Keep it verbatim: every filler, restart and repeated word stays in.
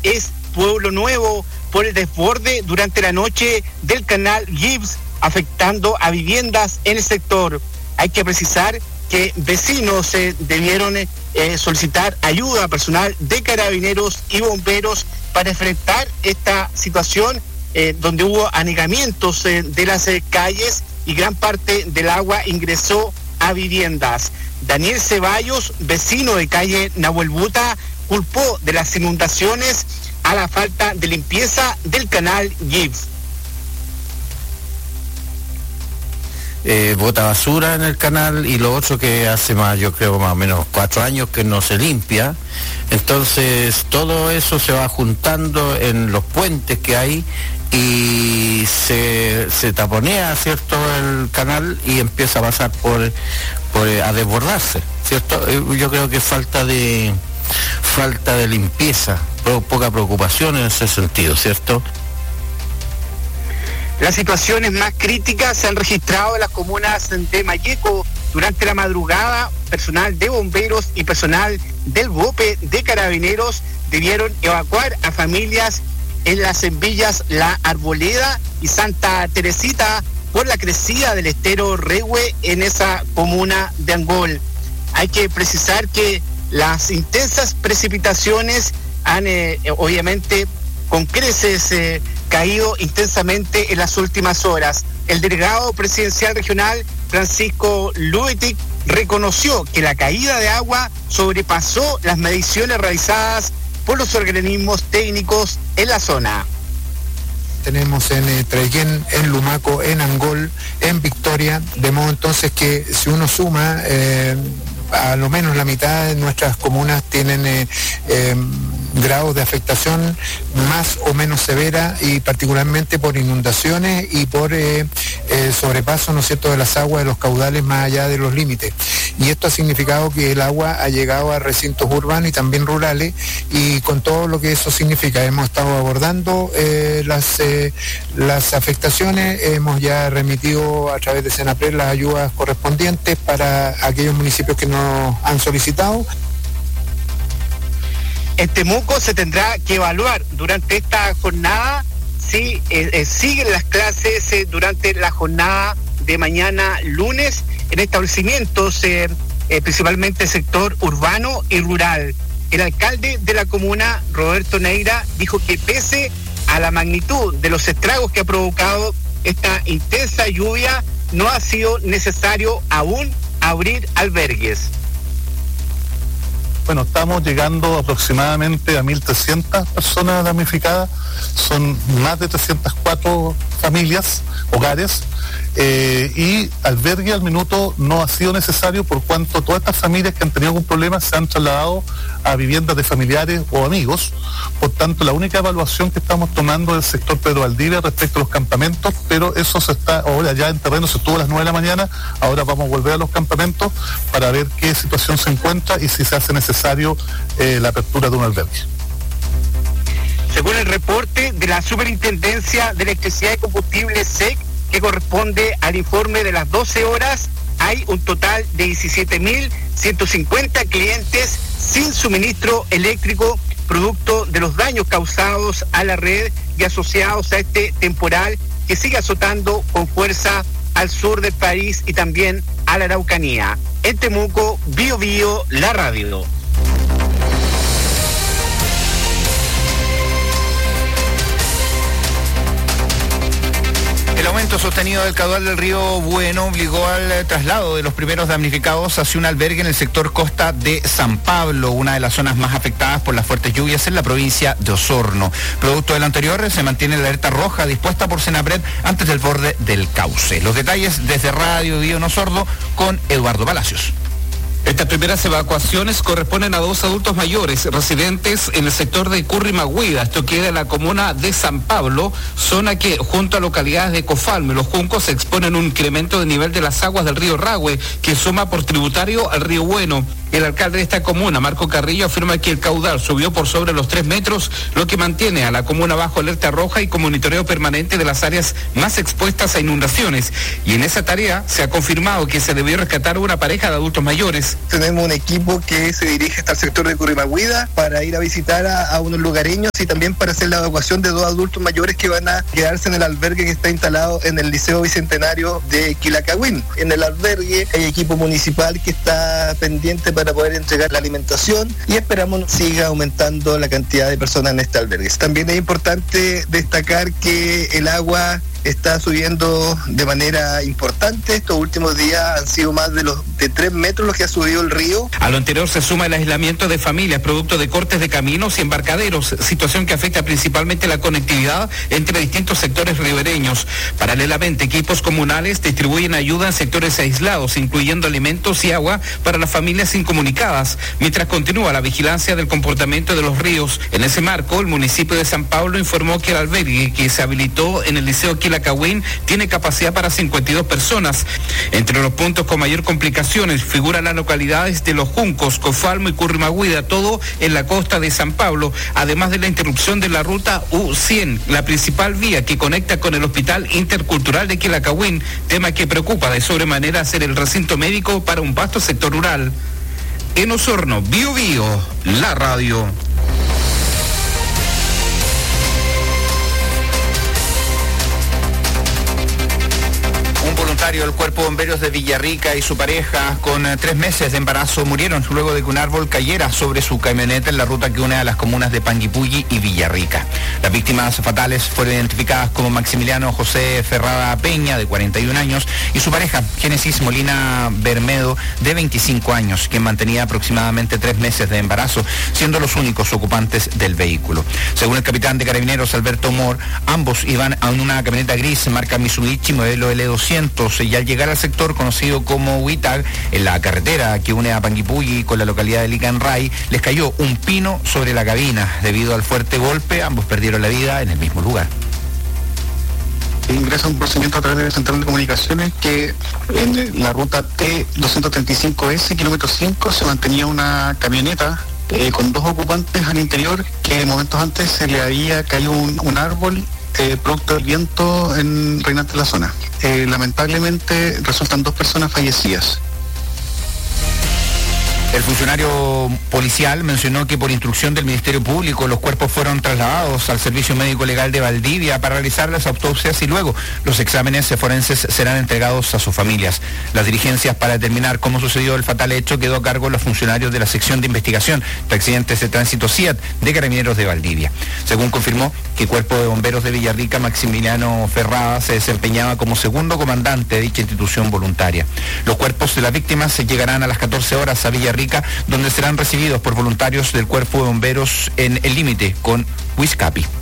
es Pueblo Nuevo por el desborde durante la noche del canal Gibbs, afectando a viviendas en el sector. Hay que precisar que vecinos eh, debieron eh, solicitar ayuda personal de carabineros y bomberos para enfrentar esta situación eh, donde hubo anegamientos eh, de las eh, calles y gran parte del agua ingresó a viviendas. Daniel Ceballos, vecino de calle Nahuel Buta, culpó de las inundaciones a la falta de limpieza del canal Gibbs. Eh, bota basura en el canal y lo otro que hace más, yo creo más o menos cuatro años que no se limpia. Entonces todo eso se va juntando en los puentes que hay y se, se taponea, ¿cierto?, el canal y empieza a pasar por, por a desbordarse, ¿cierto? Yo creo que falta de falta de limpieza, poca preocupación en ese sentido, ¿cierto? Las situaciones más críticas se han registrado en las comunas de Mayeco. Durante la madrugada, personal de bomberos y personal del B O P E de Carabineros debieron evacuar a familias en las villas La Arboleda y Santa Teresita por la crecida del estero Rehue en esa comuna de Angol. Hay que precisar que las intensas precipitaciones han, eh, obviamente, con creces eh, caído intensamente en las últimas horas. El delegado presidencial regional, Francisco Luetic, reconoció que la caída de agua sobrepasó las mediciones realizadas por los organismos técnicos en la zona. Tenemos en eh, Traiguén, en Lumaco, en Angol, en Victoria, de modo entonces que si uno suma, eh, a lo menos la mitad de nuestras comunas tienen eh, eh, grados de afectación más o menos severa y particularmente por inundaciones y por eh, eh, sobrepaso, ¿no es cierto?, de las aguas de los caudales más allá de los límites. Y esto ha significado que el agua ha llegado a recintos urbanos y también rurales, y con todo lo que eso significa hemos estado abordando eh, las, eh, las afectaciones, hemos ya remitido a través de Senapred las ayudas correspondientes para aquellos municipios que nos han solicitado. En Temuco se tendrá que evaluar durante esta jornada si eh, eh, siguen las clases eh, durante la jornada de mañana lunes en establecimientos, eh, eh, principalmente sector urbano y rural. El alcalde de la comuna, Roberto Neira, dijo que pese a la magnitud de los estragos que ha provocado esta intensa lluvia, no ha sido necesario aún abrir albergues. Bueno, estamos llegando aproximadamente a mil trescientas personas damnificadas, son más de trescientas cuatro familias, hogares, eh, y albergue al minuto no ha sido necesario por cuanto todas estas familias que han tenido algún problema se han trasladado a viviendas de familiares o amigos. Por tanto, la única evaluación que estamos tomando es el sector Pedro Valdivia respecto a los campamentos, pero eso se está ahora ya en terreno, se estuvo a las nueve de la mañana, ahora vamos a volver a los campamentos para ver qué situación se encuentra y si se hace necesario eh, la apertura de un albergue. Según el reporte de la Superintendencia de Electricidad y Combustible S E C, que corresponde al informe de las doce horas, hay un total de diecisiete mil ciento cincuenta clientes sin suministro eléctrico, producto de los daños causados a la red y asociados a este temporal que sigue azotando con fuerza al sur del país y también a la Araucanía. En Temuco, Bio Bio, la radio. El aumento sostenido del caudal del río Bueno obligó al traslado de los primeros damnificados hacia un albergue en el sector costa de San Pablo, una de las zonas más afectadas por las fuertes lluvias en la provincia de Osorno. Producto de lo anterior, se mantiene la alerta roja dispuesta por Senapred antes del borde del cauce. Los detalles desde Radio Bio No Sordo con Eduardo Palacios. Estas primeras evacuaciones corresponden a dos adultos mayores residentes en el sector de Currimahuida. Esto queda en la comuna de San Pablo, zona que junto a localidades de Cofalmo y Los Juncos se exponen a un incremento de nivel de las aguas del río Rahue, que suma por tributario al río Bueno. El alcalde de esta comuna, Marco Carrillo, afirma que el caudal subió por sobre los tres metros, lo que mantiene a la comuna bajo alerta roja y con monitoreo permanente de las áreas más expuestas a inundaciones. Y en esa tarea se ha confirmado que se debió rescatar una pareja de adultos mayores. tenemos un equipo que se dirige hasta el sector de Currimagüida para ir a visitar a, a unos lugareños y también para hacer la evacuación de dos adultos mayores que van a quedarse en el albergue que está instalado en el Liceo Bicentenario de Quilacagüín. En el albergue hay equipo municipal que está pendiente para poder entregar la alimentación y esperamos siga aumentando la cantidad de personas en este albergue. También es importante destacar que el agua está subiendo de manera importante. Estos últimos días han sido más de los de tres metros los que ha subido el río. A lo anterior se suma el aislamiento de familias producto de cortes de caminos y embarcaderos, situación que afecta principalmente la conectividad entre distintos sectores ribereños. Paralelamente, equipos comunales distribuyen ayuda en sectores aislados, incluyendo alimentos y agua para las familias incomunicadas, mientras continúa la vigilancia del comportamiento de los ríos. En ese marco, el municipio de San Pablo informó que el albergue que se habilitó en el Liceo Quilacagüín tiene capacidad para cincuenta y dos personas. Entre los puntos con mayor complicaciones figuran las localidades de Los Juncos, Cofalmo y Currimagüida, todo en la costa de San Pablo, además de la interrupción de la ruta U cien, la principal vía que conecta con el Hospital Intercultural de Quilacagüín, tema que preocupa de sobremanera ser el recinto médico para un vasto sector rural. En Osorno, Bio Bio, la radio. Un voluntario del Cuerpo de Bomberos de Villarrica y su pareja con eh, tres meses de embarazo murieron luego de que un árbol cayera sobre su camioneta en la ruta que une a las comunas de Panguipulli y Villarrica. Las víctimas fatales fueron identificadas como Maximiliano José Ferrada Peña, de cuarenta y un años, y su pareja, Génesis Molina Bermedo, de veinticinco años, quien mantenía aproximadamente tres meses de embarazo, siendo los únicos ocupantes del vehículo. Según el capitán de Carabineros, Alberto Mor, ambos iban en una camioneta gris marca Mitsubishi modelo L doscientos, y al llegar al sector conocido como Huitag, en la carretera que une a Panguipulli con la localidad de Licanray, les cayó un pino sobre la cabina. Debido al fuerte golpe, ambos perdieron la vida en el mismo lugar. Ingresa un procedimiento a través del Central de Comunicaciones que en la ruta T doscientos treinta y cinco S, kilómetro cinco, se mantenía una camioneta eh, con dos ocupantes al interior, que momentos antes se le había caído un, un árbol Eh, producto del viento en reinante en la zona. Eh, lamentablemente resultan dos personas fallecidas. El funcionario policial mencionó que por instrucción del Ministerio Público los cuerpos fueron trasladados al Servicio Médico Legal de Valdivia para realizar las autopsias y luego los exámenes forenses serán entregados a sus familias. Las diligencias para determinar cómo sucedió el fatal hecho quedó a cargo de los funcionarios de la sección de investigación de accidentes de tránsito C I A T de Carabineros de Valdivia. Según confirmó que el Cuerpo de Bomberos de Villarrica, Maximiliano Ferrada, se desempeñaba como segundo comandante de dicha institución voluntaria. Los cuerpos de las víctimas se llegarán a las catorce horas a Villarrica, donde serán recibidos por voluntarios del Cuerpo de Bomberos en el límite con Huizcapi.